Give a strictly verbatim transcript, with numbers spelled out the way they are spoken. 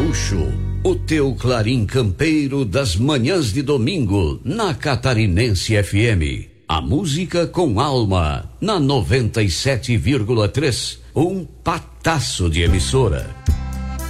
Gaúcho, o teu Clarim campeiro das manhãs de domingo, na Catarinense F M. A música com alma, na noventa e sete vírgula três, um pataço de emissora.